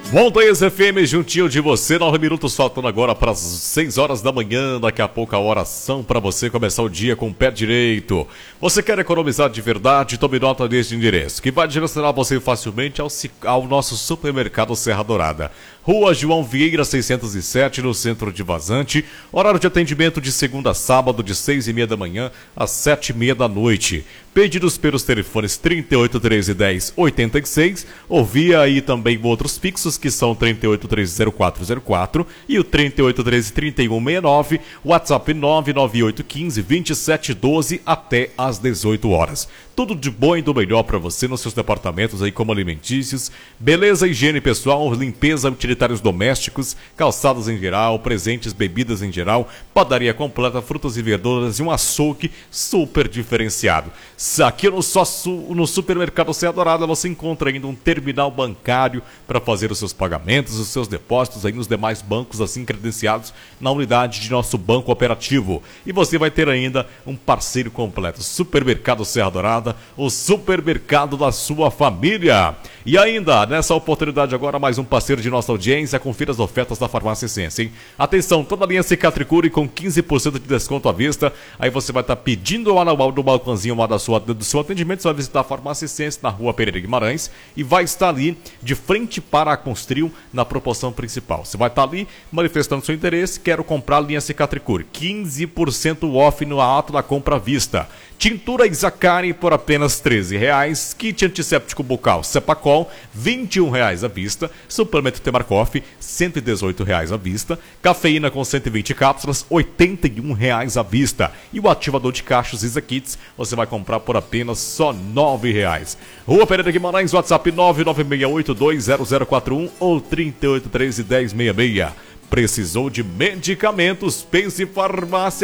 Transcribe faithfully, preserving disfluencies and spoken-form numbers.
Montanhas F M, juntinho de você, nove minutos faltando agora para as seis horas da manhã. Daqui a pouco a oração para você começar o dia com o pé direito. Você quer economizar de verdade? Tome nota deste endereço, que vai direcionar você facilmente ao, ao nosso supermercado Serra Dourada. Rua João Vieira, seiscentos e sete, no centro de Vazante. Horário de atendimento de segunda a sábado, de seis e meia da manhã às sete e meia da noite. Pedidos pelos telefones trinta e oito, treze, dez, oitenta e seis, ou via aí também outros fixos que são trinta e oito, treze, zero quatro zero quatro e o trinta e oito, treze, trinta e um sessenta e nove, WhatsApp nove nove oito um cinco, vinte e sete doze até às dezoito horas. Tudo de bom e do melhor para você nos seus departamentos aí, como alimentícios, beleza, higiene pessoal, limpeza, utilitários domésticos, calçados em geral, presentes, bebidas em geral, padaria completa, frutas e verduras e um açougue super diferenciado. Aqui no, no supermercado Serra Dourada você encontra ainda um terminal bancário para fazer os seus pagamentos, os seus depósitos aí nos demais bancos assim credenciados na unidade de nosso banco operativo. E você vai ter ainda um parceiro completo, Supermercado Serra Dourada, o supermercado da sua família. E ainda, nessa oportunidade agora, mais um parceiro de nossa audiência, confira as ofertas da Farmácia Essência, hein? Atenção, toda a linha Cicatricure com quinze por cento de desconto à vista. Aí você vai estar tá pedindo lá no, no balcãozinho lá da sua, do seu atendimento, você vai visitar a Farmácia Essência na rua Pereira Guimarães e vai estar ali de frente para a Constril na proporção principal. Você vai estar tá ali manifestando seu interesse, quero comprar a linha Cicatricure, quinze por cento off no ato da compra à vista. Tintura Isacari por apenas treze reais. Kit antisséptico bucal Cepacol, vinte e um reais à vista. Suplemento Temarcoff, cento e dezoito reais à vista. Cafeína com cento e vinte cápsulas, oitenta e um reais à vista. E o ativador de cachos Isa Kits você vai comprar por apenas só nove reais. Rua Pereira Guimarães, WhatsApp nove nove seis oito dois zero zero quatro um ou trinta e oito, treze, dez, sessenta e seis. Precisou de medicamentos? Pense Farmácia